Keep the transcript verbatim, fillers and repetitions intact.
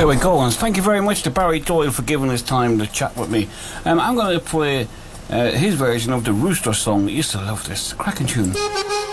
There we go, and thank you very much to Barry Doyle for giving us time to chat with me. Um, I'm going to play uh, his version of the Rooster song. I used to love this cracking tune.